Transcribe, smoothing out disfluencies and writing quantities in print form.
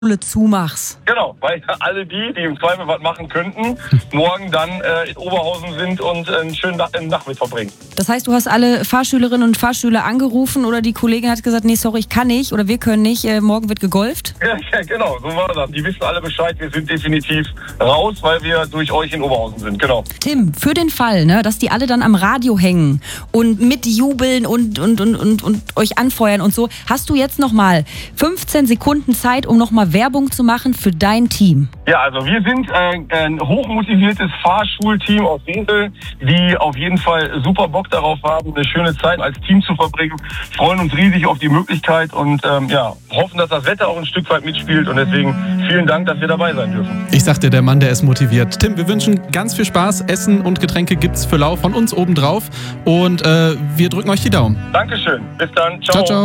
zumachst. Genau, weil alle die im Zweifel was machen könnten, morgen dann in Oberhausen sind und einen schönen Nachmittag verbringen. Das heißt, du hast alle Fahrschülerinnen und Fahrschüler angerufen oder die Kollegin hat gesagt, nee, sorry, ich kann nicht oder wir können nicht, morgen wird gegolft? Ja, genau, so war das. Die wissen alle Bescheid, wir sind definitiv raus, weil wir durch euch in Oberhausen sind, genau. Tim, für den Fall, ne, dass die alle dann am Radio hängen und mitjubeln und euch anfeuern und so, hast du jetzt nochmal 15 Sekunden Zeit, um nochmal Werbung zu machen für dein Team. Ja, also wir sind ein hochmotiviertes Fahrschulteam aus Wesel, die auf jeden Fall super Bock darauf haben, eine schöne Zeit als Team zu verbringen. Freuen uns riesig auf die Möglichkeit und hoffen, dass das Wetter auch ein Stück weit mitspielt und deswegen vielen Dank, dass wir dabei sein dürfen. Ich sagte, der Mann, der ist motiviert. Tim, wir wünschen ganz viel Spaß. Essen und Getränke gibt's für lau von uns obendrauf und wir drücken euch die Daumen. Dankeschön. Bis dann. Ciao, ciao.